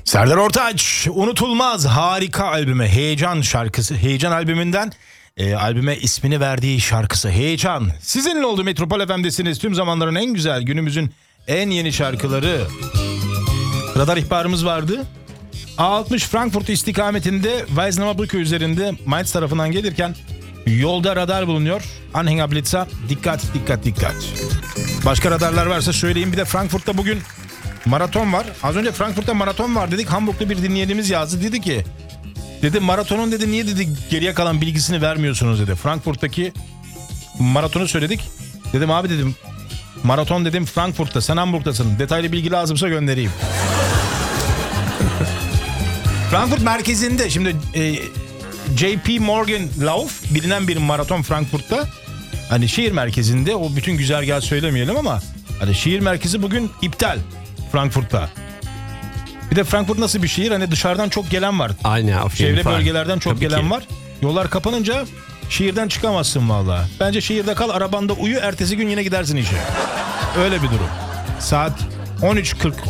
Serdar Ortaç unutulmaz harika albümü Heyecan şarkısı. Heyecan albümünden albüme ismini verdiği şarkısı Heyecan. Sizinle oldu, Metropol FM'desiniz. Tüm zamanların en güzel, günümüzün en yeni şarkıları. Radar ihbarımız vardı. A60 Frankfurt istikametinde Weiznauer üzerinde Mainz tarafından gelirken yolda radar bulunuyor. Anhänger Blitzer, dikkat dikkat dikkat. Başka radarlar varsa söyleyeyim. Bir de Frankfurt'ta bugün maraton var. Az önce Frankfurt'ta maraton var dedik. Hamburg'da bir dinleyenimiz yazdı. Dedi ki, maratonun dedi niye dedi geriye kalan bilgisini vermiyorsunuz dedi. Frankfurt'taki maratonu söyledik. Dedim abi dedim maraton dedim Frankfurt'ta, sen Hamburg'tasın. Detaylı bilgi lazımsa göndereyim. Frankfurt merkezinde şimdi JP Morgan Lauf bilinen bir maraton Frankfurt'ta. Hani şehir merkezinde, o bütün güzergahı söylemeyelim ama hani şehir merkezi bugün iptal Frankfurt'ta. Bir de Frankfurt nasıl bir şehir? Hani dışarıdan çok gelen var. Aynen. Çevre bölgelerden çok Tabii gelen ki var. Yollar kapanınca şehirden çıkamazsın valla. Bence şehirde kal, arabanda uyu, ertesi gün yine gidersin işe. Öyle bir durum. Saat 13.40